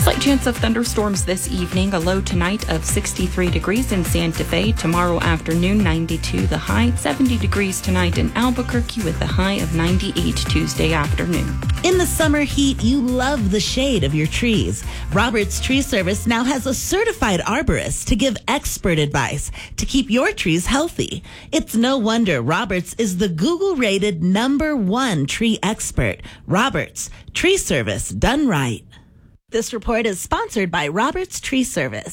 Slight chance of thunderstorms this evening, a low tonight of 63 degrees in Santa Fe. Tomorrow afternoon, 92 the high, 70 degrees tonight in Albuquerque with a high of 98 Tuesday afternoon. In the summer heat, you love the shade of your trees. Roberts Tree Service now has a certified arborist to give expert advice to keep your trees healthy. It's no wonder Roberts is the Google-rated #1 tree expert. Roberts Tree Service, done right. This report is sponsored by Roberts Tree Service.